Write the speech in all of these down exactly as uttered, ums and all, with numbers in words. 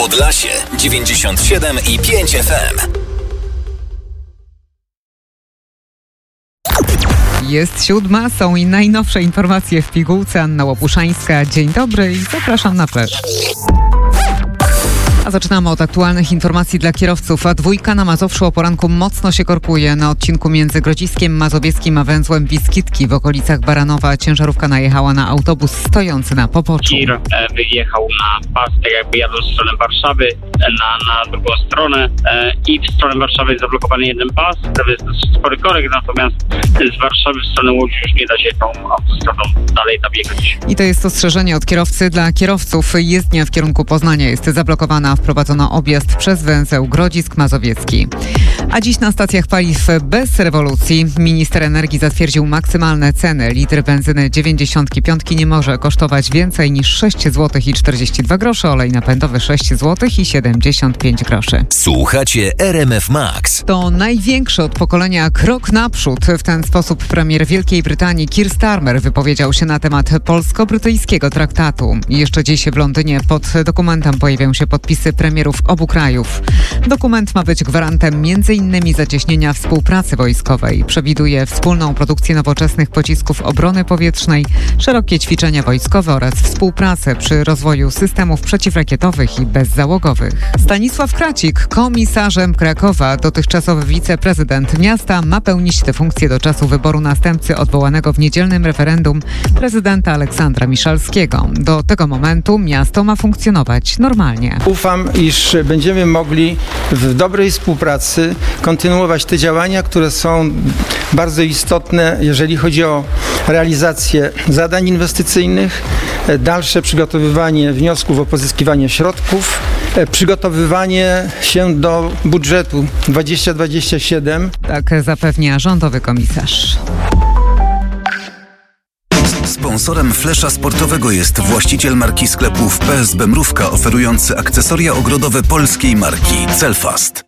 Podlasie dziewięćdziesiąt siedem i pięć F M. Jest siódma, są i najnowsze informacje w pigułce. Anna Łopuszańska. Dzień dobry i zapraszam na flash. A zaczynamy od aktualnych informacji dla kierowców. A dwójka na Mazowszu o poranku mocno się korkuje. Na odcinku między Grodziskiem Mazowieckim a węzłem Biskitki w okolicach Baranowa ciężarówka najechała na autobus stojący na poboczu. Tir wyjechał na pas, tak jakby jadł w stronę Warszawy, na, na drugą stronę e, i w stronę Warszawy jest zablokowany jeden pas. To jest dosyć spory korek, natomiast z Warszawy w stronę Łodzi już nie da się tą autostradą dalej nabiegać. I to jest ostrzeżenie od kierowcy dla kierowców. Jezdnia w kierunku Poznania jest zablokowana. Wprowadzono objazd przez węzeł Grodzisk Mazowiecki. A dziś na stacjach paliw bez rewolucji. Minister energii zatwierdził maksymalne ceny. Litr benzyny dziewięćdziesiąt pięć nie może kosztować więcej niż sześć złotych i czterdzieści dwa grosze, olej napędowy sześć złotych i siedemdziesiąt pięć groszy. Słuchacie R M F Max. To największy od pokolenia krok naprzód. W ten sposób premier Wielkiej Brytanii Keir Starmer wypowiedział się na temat polsko-brytyjskiego traktatu. Jeszcze dziś w Londynie pod dokumentem pojawią się podpisy premierów obu krajów. Dokument ma być gwarantem między innymi zacieśnienia współpracy wojskowej. Przewiduje wspólną produkcję nowoczesnych pocisków obrony powietrznej, szerokie ćwiczenia wojskowe oraz współpracę przy rozwoju systemów przeciwrakietowych i bezzałogowych. Stanisław Kracik, komisarzem Krakowa, dotychczasowy wiceprezydent miasta, ma pełnić tę funkcję do czasu wyboru następcy odwołanego w niedzielnym referendum prezydenta Aleksandra Miszalskiego. Do tego momentu miasto ma funkcjonować normalnie. Ufam, iż będziemy mogli w dobrej współpracy kontynuować te działania, które są bardzo istotne, jeżeli chodzi o realizację zadań inwestycyjnych, dalsze przygotowywanie wniosków o pozyskiwanie środków, przygotowywanie się do budżetu dwudziestego dwudziestego siódmego. Tak zapewnia rządowy komisarz. Sponsorem flesza sportowego jest właściciel marki sklepów P S B Mrówka, oferujący akcesoria ogrodowe polskiej marki Celfast.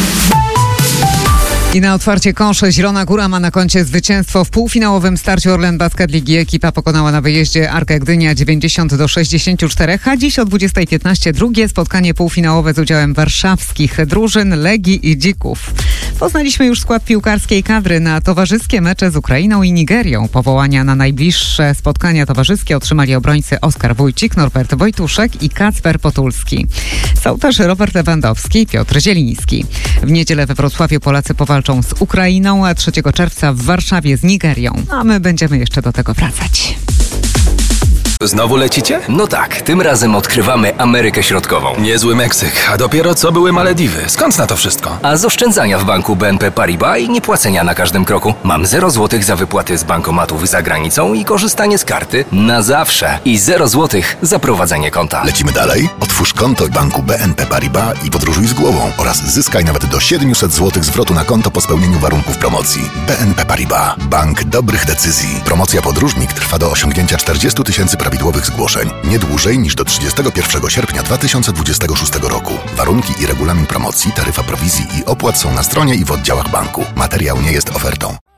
I na otwarcie kosze Zielona Góra ma na koncie zwycięstwo w półfinałowym starciu Orlen Basket Ligi. Ekipa pokonała na wyjeździe Arkę Gdynia dziewięćdziesiąt do sześćdziesięciu czterech, a dziś o dwudziestej piętnaście drugie spotkanie półfinałowe z udziałem warszawskich drużyn Legii i Dzików. Poznaliśmy już skład piłkarskiej kadry na towarzyskie mecze z Ukrainą i Nigerią. Powołania na najbliższe spotkania towarzyskie otrzymali obrońcy Oskar Wójcik, Norbert Wojtuszek i Kacper Potulski. Są też Robert Lewandowski i Piotr Zieliński. W niedzielę we Wrocławiu Polacy powalczą z Ukrainą, a trzeciego czerwca w Warszawie z Nigerią. A my będziemy jeszcze do tego wracać. Znowu lecicie? No tak, tym razem odkrywamy Amerykę Środkową. Niezły Meksyk, a dopiero co były Malediwy. Skąd na to wszystko? A z oszczędzania w banku B N P Paribas i niepłacenia na każdym kroku. Mam zero złotych za wypłaty z bankomatów za granicą i korzystanie z karty na zawsze. I zero złotych za prowadzenie konta. Lecimy dalej? Otwórz konto w banku B N P Paribas i podróżuj z głową oraz zyskaj nawet do siedemset złotych zwrotu na konto po spełnieniu warunków promocji. B N P Paribas. Bank dobrych decyzji. Promocja podróżnik trwa do osiągnięcia czterdziestu tysięcy prawidłowych zgłoszeń. Nie dłużej niż do trzydziestego pierwszego sierpnia dwa tysiące dwudziestego szóstego roku. Warunki i regulamin promocji, taryfa prowizji i opłat są na stronie i w oddziałach banku. Materiał nie jest ofertą.